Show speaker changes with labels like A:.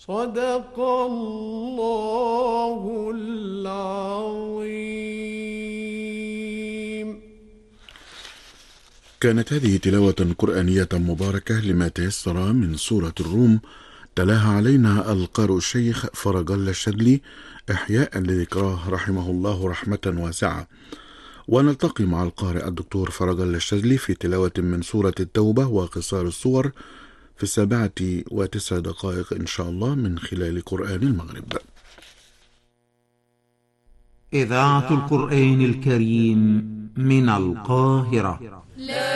A: صدق الله العظيم.
B: كانت هذه تلاوة قرآنية مباركة لما تيسر من سورة الروم، تلاها علينا القارئ الشيخ فرج الله الشاذلي إحياء لذكراه رحمه الله رحمة واسعة. ونلتقي مع القارئ الدكتور فرج الله الشاذلي في تلاوة من سورة التوبة وقصار السور في 7:09 إن شاء الله من خلال قرآن المغرب.
C: إذاعة القرآن الكريم من القاهرة.